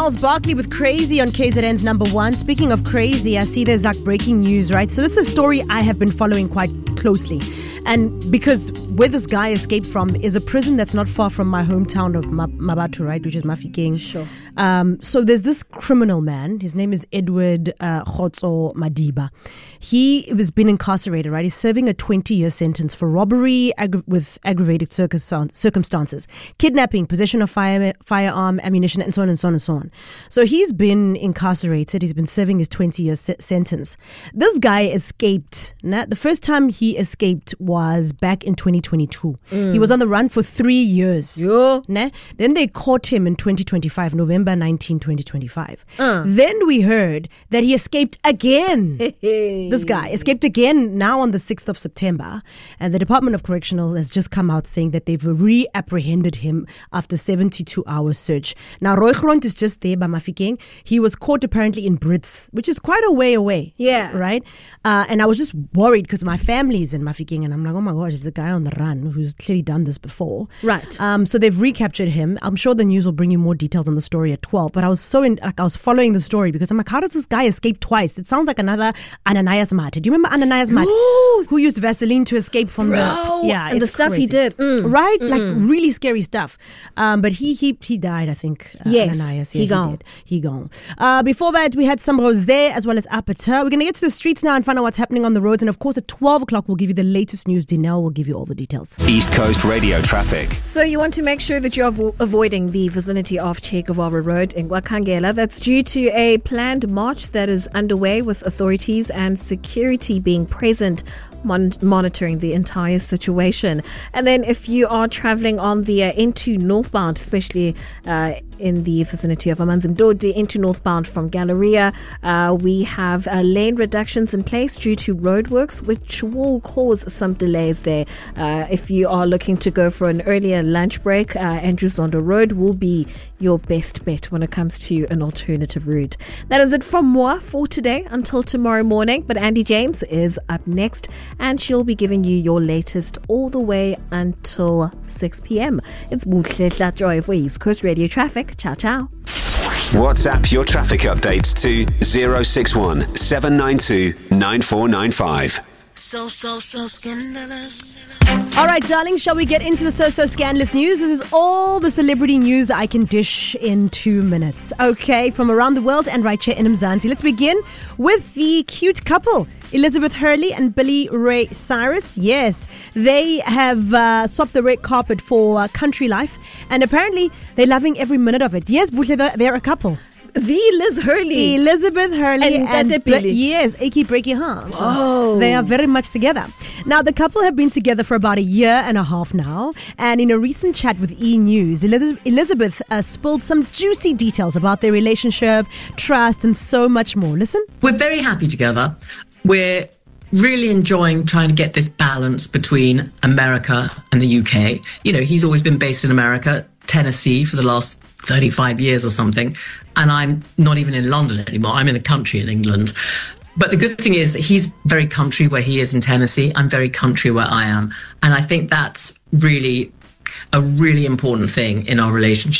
Gnarls Barkley with Crazy on KZN's number one. Speaking of crazy, I see there's like breaking news, right? So this is a story I have been following quite closely. And because where this guy escaped from is a prison that's not far from my hometown of Mabatu, right? Which is Mafikeng. Sure. So there's this criminal man. His name is Edward Khotso Madiba. He has been incarcerated, right? He's serving a 20-year sentence for robbery with aggravated circumstances, kidnapping, possession of firearm, ammunition, and so on and so on and so on. So he's been incarcerated. He's been serving his 20-year sentence. This guy escaped. The first time he escaped was back in 2022. He was on the run for 3 years. Then they caught him in 2025, November 19, 2025. Then we heard that he escaped again. This guy escaped again now on the 6th of September. And the Department of Correctional has just come out saying that they've re-apprehended him after 72 hours search. Now, Rooigrond is just there by Mafikeng. He was caught apparently in Brits, which is quite a way away. Yeah. Right? And I was just worried because my family is in Mafikeng and I'm like, oh my gosh, there's a guy on the run who's clearly done this before. Right. So they've recaptured him. I'm sure the news will bring you more details on the story at 12. But I was I was following the story because I'm like, how does this guy escape twice? It sounds like another Ananias Mate. Do you remember Ananias Mate? Who used Vaseline to escape from and the stuff crazy. he did. Right? Like really scary stuff. But he died, I think. Yes, Ananias. he gone. Did. He gone. Before that, we had some rosé as well as aperture. We're going to get to the streets now and find out what's happening on the roads. And of course, at 12 o'clock, we'll give you the latest news. Dinelle will give you all the details. East Coast Radio traffic. So you want to make sure that you're avoiding the vicinity of Che Guevara Road in Wakangela. That's due to a planned march that is underway with authorities and security being present, monitoring the entire situation. And then if you are traveling on the N2 northbound, especially in the vicinity of Amanzimdodi, N2 northbound from Galleria, we have lane reductions in place due to roadworks, which will cause some delays there. If you are looking to go for an earlier lunch break, Andrew Zondo Road will be your best bet when it comes to an alternative route. That is it from moi for today until tomorrow morning. But Andy James is up next, and she'll be giving you your latest all the way until 6 p.m. It's Muhle Joy for East Coast Radio Traffic. Ciao, ciao. WhatsApp your traffic updates to 061 792 9495. So scandalous. All right, darling, shall we get into the so scandalous news? This is all the celebrity news I can dish in 2 minutes. Okay, from around the world and right here in Mzansi. Let's begin with the cute couple, Elizabeth Hurley and Billy Ray Cyrus. Yes, they have swapped the red carpet for Country Life, and apparently they're loving every minute of it. Yes, they're a couple. The Liz Hurley. Elizabeth Hurley and Billy. Yes, Achy Breaky Heart. They are very much together. Now, the couple have been together for about a year and a half now. And in a recent chat with E! News, Elizabeth spilled some juicy details about their relationship, trust, and so much more. Listen. We're very happy together. We're really enjoying trying to get this balance between America and the UK. You know, he's always been based in America, Tennessee, for the last 35 years or something, and I'm not even in London anymore. I'm in the country in England. But the good thing is that he's very country where he is in Tennessee. I'm very country where I am. And I think that's really a really important thing in our relationship.